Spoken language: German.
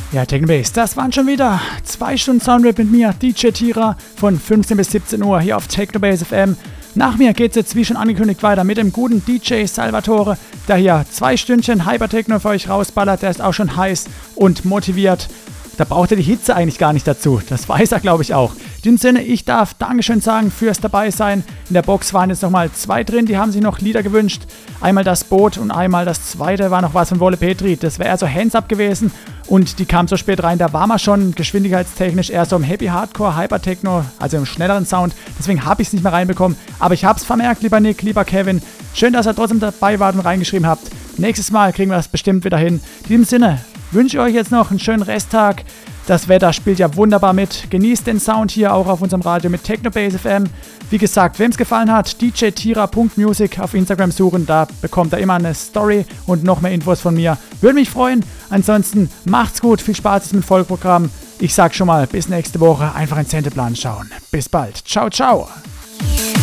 Ja, Technobase, das waren schon wieder 2 Stunden Soundwave mit mir, DJ Tira, von 15 bis 17 Uhr hier auf Technobase FM. Nach mir geht es jetzt, wie schon angekündigt, weiter mit dem guten DJ Salvatore, der hier 2 Stündchen Hypertechno für euch rausballert. Der ist auch schon heiß und motiviert. Da braucht er die Hitze eigentlich gar nicht dazu. Das weiß er, glaube ich, auch. In diesem Sinne, ich darf Dankeschön sagen fürs Dabeisein. In der Box waren jetzt nochmal 2 drin, die haben sich noch Lieder gewünscht. Einmal das Boot und einmal das zweite war noch was von Wolle Petri. Das wäre eher so Hands-Up gewesen und die kam so spät rein. Da war man schon geschwindigkeitstechnisch eher so im Happy Hardcore, Hypertechno, also im schnelleren Sound. Deswegen habe ich es nicht mehr reinbekommen. Aber ich habe es vermerkt, lieber Nick, lieber Kevin. Schön, dass ihr trotzdem dabei wart und reingeschrieben habt. Nächstes Mal kriegen wir das bestimmt wieder hin. In diesem Sinne wünsche ich euch jetzt noch einen schönen Resttag. Das Wetter spielt ja wunderbar mit. Genießt den Sound hier auch auf unserem Radio mit Technobase FM. Wie gesagt, wem es gefallen hat, djtira.music auf Instagram suchen. Da bekommt er immer eine Story und noch mehr Infos von mir. Würde mich freuen. Ansonsten macht's gut. Viel Spaß mit dem Vollprogramm. Ich sag schon mal, bis nächste Woche. Einfach in Sendeplan schauen. Bis bald. Ciao, ciao.